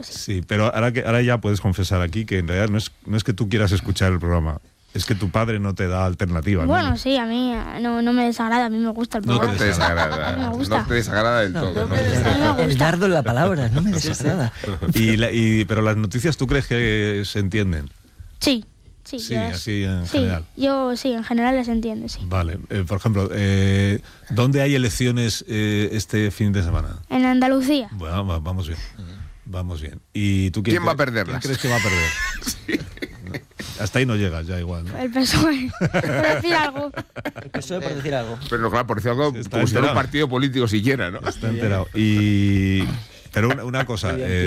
sí. Sí, pero ahora ya puedes confesar aquí que en realidad no es que tú quieras escuchar el programa, es que tu padre no te da alternativa. Bueno, ¿no? sí, a mí no me desagrada, a mí me gusta el programa. No te desagrada. Me gusta. No te desagrada del todo. ¿no? El dardo en la palabra, no me desagrada. Pero las noticias, ¿tú crees que se entienden? Sí, Sí, yo así en general. Yo sí, en general las entiendo, sí. Vale, por ejemplo, ¿dónde hay elecciones este fin de semana? En Andalucía. Bueno, vamos bien. Vamos bien. ¿Y tú ¿Quién va a perderlas? ¿Quién crees que va a perder? Hasta ahí no llegas, ya igual, ¿no? El PSOE, por decir algo. El PSOE por decir algo. Pero claro, por decir algo, Sí, está como si fuera un enterado. partido político siquiera, ¿no? Está enterado. Pero una cosa,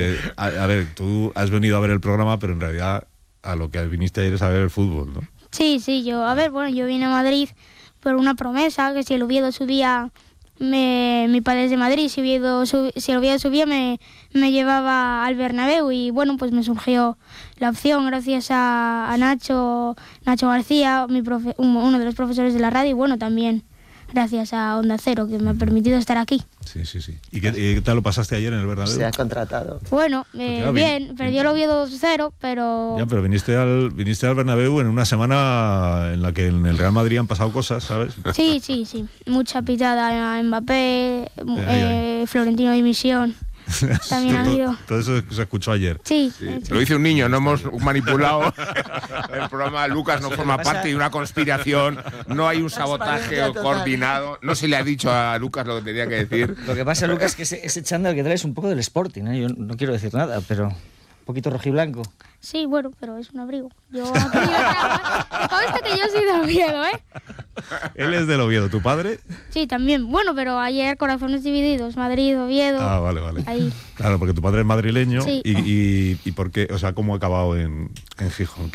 a ver, tú has venido a ver el programa, pero en realidad a lo que viniste ayer es a ver el fútbol, ¿no? Sí, yo vine a Madrid por una promesa, que si el Oviedo subía, mi padre es de Madrid, si el Oviedo subía me llevaba al Bernabéu y bueno, pues me surgió la opción gracias a Nacho García, uno de los profesores de la radio y bueno, también gracias a Onda Cero, que me ha permitido estar aquí. Sí. ¿Y qué tal lo pasaste ayer en el Bernabéu? Se ha contratado. Bueno, ya bien, perdió el Oviedo 2-0, pero... Ya, pero viniste al Bernabéu en una semana en la que en el Real Madrid han pasado cosas, ¿sabes? Sí. Mucha pitada a Mbappé, Florentino dimisión. También ha habido. Todo eso se escuchó ayer. Sí. Lo dice un niño, no hemos manipulado el programa. Lucas no forma parte de una conspiración, no hay un sabotaje coordinado, no se le ha dicho a Lucas lo que tenía que decir. Lo que pasa, Lucas, que ese chándal que traes es un poco del Sporting, ¿eh? Yo no quiero decir nada, pero un poquito rojiblanco. Sí, bueno, pero es un abrigo. Yo aquí consta que yo soy de Oviedo, ¿eh? Él es del Oviedo, ¿tu padre? Sí, también. Bueno, pero ayer corazones divididos, Madrid, Oviedo. Ah, vale. Ahí. Claro, porque tu padre es madrileño. Sí. ¿Y por qué? O sea, ¿cómo ha acabado en Gijón?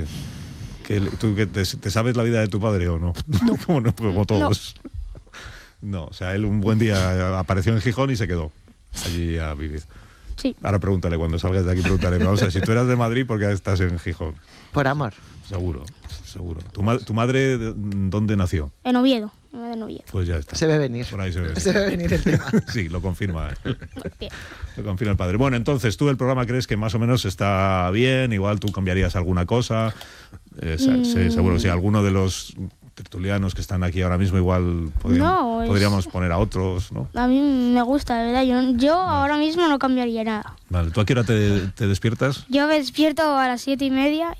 ¿Tú te sabes la vida de tu padre o no? No. Como todos. No, o sea, él un buen día apareció en Gijón y se quedó allí a vivir. Sí. Ahora pregúntale, cuando salgas de aquí, pregúntale. Vamos a ver, si tú eras de Madrid, ¿por qué estás en Gijón? Por amor. Seguro. ¿Tu madre dónde nació? En Oviedo. En Oviedo. Pues ya está. Se ve venir. Por ahí se ve. Se ve venir el tema. Sí, lo confirma. Bien. Lo confirma el padre. Bueno, entonces, ¿tú el programa crees que más o menos está bien? Igual tú cambiarías alguna cosa. Seguro, si alguno de los tertulianos que están aquí ahora mismo igual podríamos poner a otros, ¿no? A mí me gusta, de verdad. Yo ahora mismo no cambiaría nada. Vale, ¿tú a qué hora te despiertas? Yo me despierto a las 7:30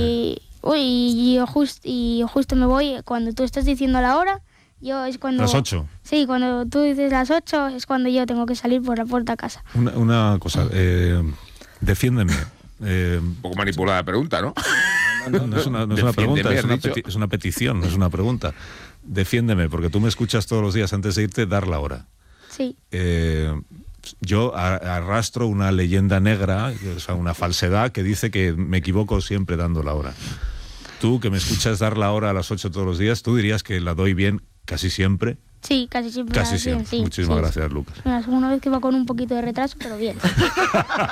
y justo me voy cuando tú estás diciendo la hora. Yo es cuando... ¿Las 8? Sí, cuando tú dices las 8 es cuando yo tengo que salir por la puerta a casa. Una cosa, defiéndeme. Un poco manipulada la pregunta, ¿no? No es una pregunta, es una petición, no es una pregunta. Defiéndeme, porque tú me escuchas todos los días antes de irte dar la hora. Sí. Yo arrastro una leyenda negra, o sea, una falsedad que dice que me equivoco siempre dando la hora. Tú, que me escuchas dar la hora a las 8 todos los días, ¿tú dirías que la doy bien casi siempre? Sí, casi siempre. Casi siempre. Sí, Muchísimas gracias, Lucas. Una vez que va con un poquito de retraso, pero bien.